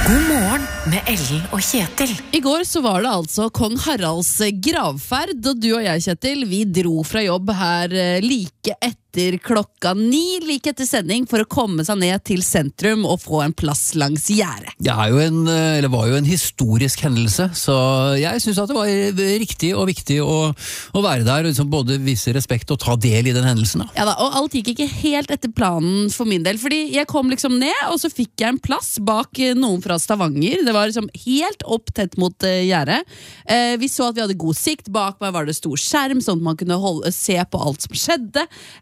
God morgen med Ellen og Kjetil. I går så var det altså Kong Haralds gravferd, og du og jeg, Kjetil, vi dro fra jobb her like etter klokka 9, like etter sending, for å komme seg ned til sentrum og få en plass langs gjerdet. Det var jo en historisk hendelse, så jeg synes at det var riktig og viktig å være der, og liksom både vise respekt og ta del i den hendelsen. Da. Ja da, og alt gikk ikke helt etter planen for min del, fordi jeg kom liksom ned, og så fikk jeg en plass bak noen fra Stavanger. Det var liksom helt opp tett mot gjerdet. Vi så at vi hadde god sikt. Bak meg var det stor skjerm, sånn at man kunne se på alt som skjedde.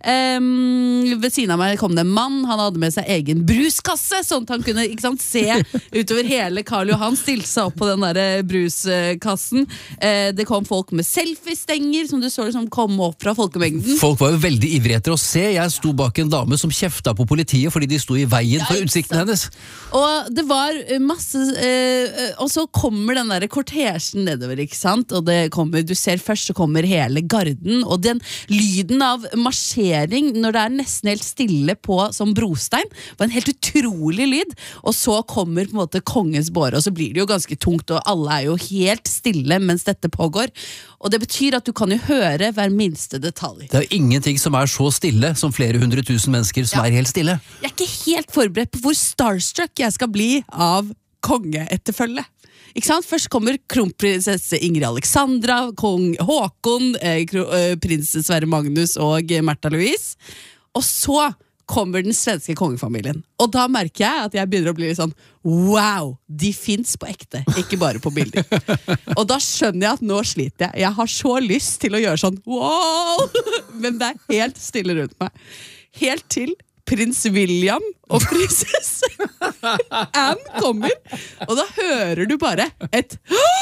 Ved siden av meg kom det en mann. Han hadde med seg egen bruskasse, sånn at han kunne se utover hele Karl Johan, stilte seg opp på den der bruskassen. Det kom folk med selfie-stenger, som du så liksom kom opp fra folkemengden. Folk var jo veldig ivrige etter å se. Jeg sto bak en dame som kjefta på politiet fordi de sto i veien for utsikten hennes. Og det var masse og så kommer den der kortesjen nedover, ikke sant? Og det kommer, du ser først så kommer hele garden, og den lyden av marsjering når det nesten helt stille på som brostein, var en helt utrolig lyd. Og så kommer på en måte kongens båre, og så blir det jo ganske tungt, og alle jo helt stille mens dette pågår. Og det betyr at du kan jo høre hver minste detalj. Det jo ingenting som så stille som flere 100 000 mennesker som helt stille. Jeg ikke helt forberedt på hvor starstruck jeg skal bli av kongeetterfølge. Ikke sant? Først kommer kronprinsesse Ingrid Alexandra, kong Håkon, prins Sverre Magnus og Märtha Louise. Og så kommer den svenske kongefamilien. Og da merker jeg at jeg begynner å bli litt sånn, wow, de finnes på ekte, ikke bare på bilder. Og da skjønner jeg at nå sliter jeg. Jeg har så lyst til å gjøre sånn, wow, men det helt stille rundt meg. Helt til prins William og prinsesse Anne kommer, og da hører du bare et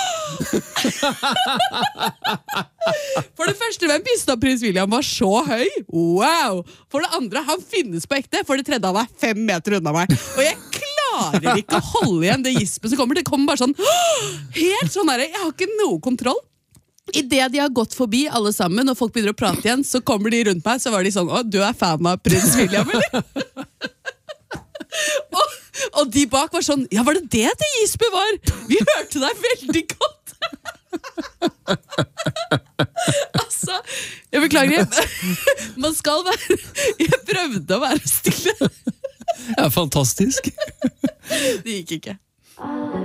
For det første, hvem visste at prins William var så høy? Wow! For det andre, han finnes på ekte. For det tredje, han 5 meter unna meg. Og jeg klarer ikke å holde igjen det gispet som kommer. Det kommer bare sånn, helt sånn der, jeg har ikke noe kontroll. I det de har gått forbi alle sammen, og folk begynner å prate igjen, så kommer de rundt meg, så var de sånn, å, du fan av prins William, eller? og de bak var sånn, ja, var det det gispet var? Vi hørte deg veldig godt. Altså, jeg beklager, man skal være, jeg prøvde å være stille. Ja, fantastisk. Det gikk ikke.